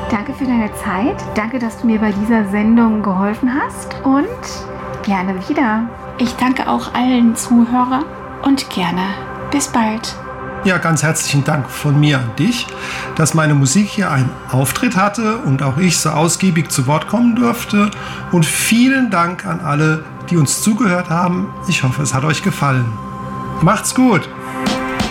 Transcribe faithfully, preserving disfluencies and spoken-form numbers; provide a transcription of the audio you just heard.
Danke für deine Zeit. Danke, dass du mir bei dieser Sendung geholfen hast und gerne wieder. Ich danke auch allen Zuhörern und gerne bis bald. Ja, ganz herzlichen Dank von mir an dich, dass meine Musik hier einen Auftritt hatte und auch ich so ausgiebig zu Wort kommen durfte. Und vielen Dank an alle, die uns zugehört haben. Ich hoffe, es hat euch gefallen. Macht's gut!